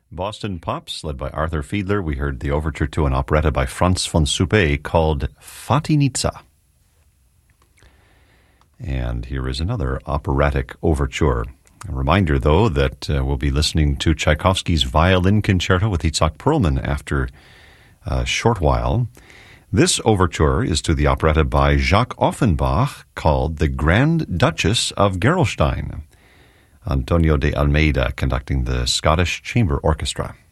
Boston Pops, led by Arthur Fiedler. We heard the overture to an operetta by Franz von Suppé called Fatinitza. And here is another operatic overture. A reminder, though, that we'll be listening to Tchaikovsky's Violin Concerto with Itzhak Perlman after a short while. This overture is to the operetta by Jacques Offenbach called The Grand Duchess of Gerolstein. Antonio de Almeida conducting the Scottish Chamber Orchestra.